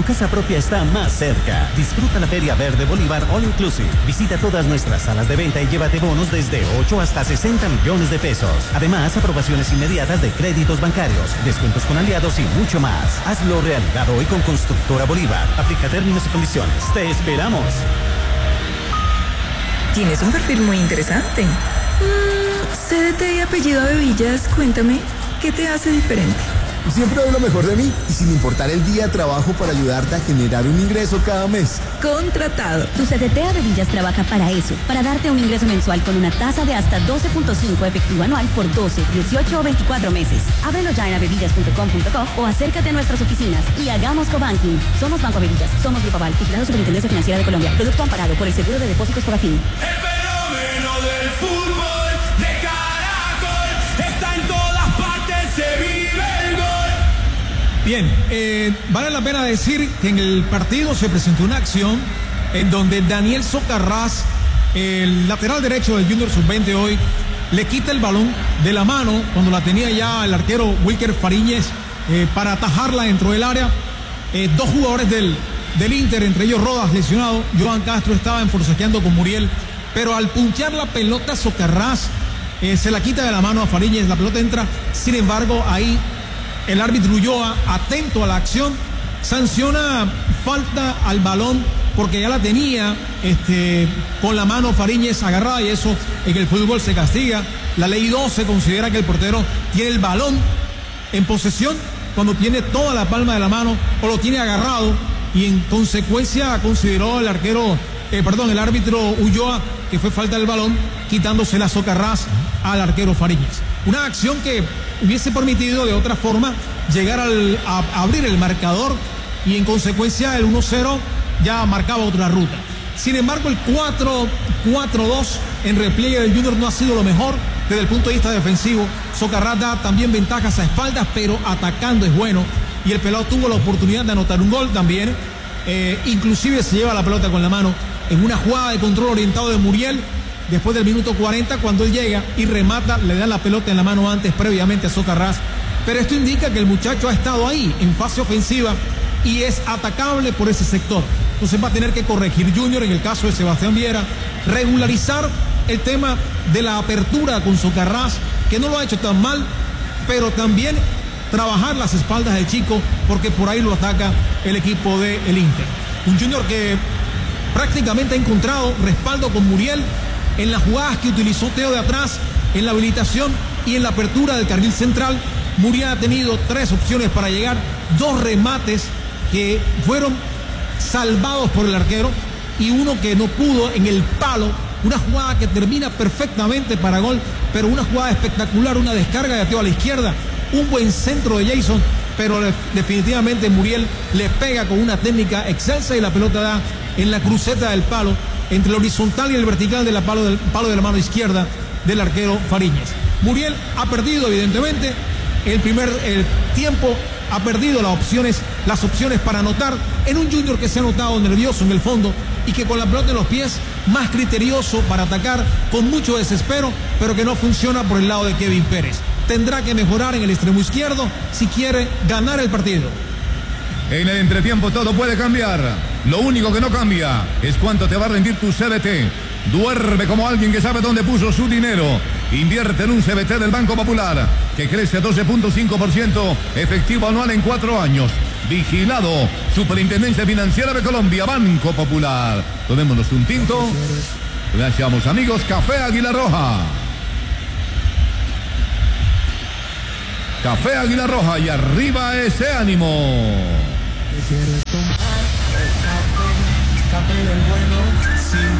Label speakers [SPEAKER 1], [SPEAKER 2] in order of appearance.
[SPEAKER 1] casa propia está más cerca. Disfruta la Feria Verde Bolívar All Inclusive. Visita todas nuestras salas de venta y llévate bonos desde 8 hasta 60 millones de pesos. Además, aprobaciones inmediatas de créditos bancarios, descuentos con aliados y mucho más. Hazlo realidad hoy con Constructora Bolívar. Aplica términos y condiciones. ¡Te esperamos!
[SPEAKER 2] Tienes un perfil muy interesante. CDT y apellido Bevillas, cuéntame, ¿qué te hace diferente?
[SPEAKER 3] Siempre doy lo mejor de mí y sin importar el día trabajo para ayudarte a generar un ingreso cada mes.
[SPEAKER 2] Contratado.
[SPEAKER 4] Tu CDT a Bevillas trabaja para eso, para darte un ingreso mensual con una tasa de hasta 12.5 efectivo anual por 12, 18 o 24 meses. Ábrelo ya en abevillas.com.co o acércate a nuestras oficinas y hagamos cobanking. Somos Banco Bevillas, somos Grupo Aval, vigilado Superintendencia Financiera de Colombia. Producto amparado por el Seguro de Depósitos Fogafín.
[SPEAKER 5] El fenómeno del fútbol de Caracol está en todas partes, se vive el gol.
[SPEAKER 6] Bien, vale la pena decir que en el partido se presentó una acción en donde Daniel Socarrás, el lateral derecho del Junior Sub-20 hoy, le quita el balón de la mano cuando la tenía ya el arquero Wilker Fariñez para atajarla dentro del área. Dos jugadores del Inter, entre ellos Rodas lesionado, Joan Castro estaba forcejeando con Muriel, pero al punchar la pelota Socarrás se la quita de la mano a Fariñez, la pelota entra, sin embargo ahí el árbitro Ulloa, atento a la acción, sanciona falta al balón porque ya la tenía con la mano Fariñez agarrada, y eso en el fútbol se castiga. La ley 12 considera que el portero tiene el balón en posesión cuando tiene toda la palma de la mano o lo tiene agarrado, y en consecuencia consideró el árbitro Ulloa que fue falta del balón, quitándose la Socarrás al arquero Fariñez. Una acción que hubiese permitido de otra forma llegar a abrir el marcador, y en consecuencia el 1-0 ya marcaba otra ruta. Sin embargo, el 4-4-2 en repliegue del Junior no ha sido lo mejor desde el punto de vista defensivo. Socarrás da también ventajas a espaldas, pero atacando es bueno, y el pelado tuvo la oportunidad de anotar un gol también. Inclusive se lleva la pelota con la mano en una jugada de control orientado de Muriel después del minuto 40, cuando él llega y remata, le da la pelota en la mano antes, previamente a Socarrás. Pero esto indica que el muchacho ha estado ahí en fase ofensiva y es atacable por ese sector. Entonces va a tener que corregir Junior, en el caso de Sebastián Viera, regularizar el tema de la apertura con Socarrás, que no lo ha hecho tan mal, pero también trabajar las espaldas del chico, porque por ahí lo ataca el equipo del Inter. Un Junior que prácticamente ha encontrado respaldo con Muriel en las jugadas que utilizó Teo de atrás, en la habilitación y en la apertura del carril central. Muriel ha tenido 3 opciones para llegar, 2 remates que fueron salvados por el arquero y uno que no pudo en el palo. Una jugada que termina perfectamente para gol, pero una jugada espectacular, una descarga de Teo a la izquierda, un buen centro de Jason, pero definitivamente Muriel le pega con una técnica excelsa y la pelota da en la cruceta del palo, entre el horizontal y el vertical del palo de la mano izquierda del arquero Fariñez. Muriel ha perdido evidentemente el tiempo, ha perdido las opciones para anotar en un Junior que se ha notado nervioso en el fondo y que con la pelota en los pies, más criterioso para atacar con mucho desespero, pero que no funciona por el lado de Kevin Pérez. Tendrá que mejorar en el extremo izquierdo si quiere ganar el partido.
[SPEAKER 7] En el entretiempo todo puede cambiar. Lo único que no cambia es cuánto te va a rendir tu CBT. Duerme como alguien que sabe dónde puso su dinero. Invierte en un CBT del Banco Popular que crece 12.5% efectivo anual en 4 años. Vigilado Superintendencia Financiera de Colombia, Banco Popular. Tomémonos un tinto. Gracias, amigos. Café Águila Roja. Café Águila Roja, y arriba ese ánimo.
[SPEAKER 8] Café del bueno, sí.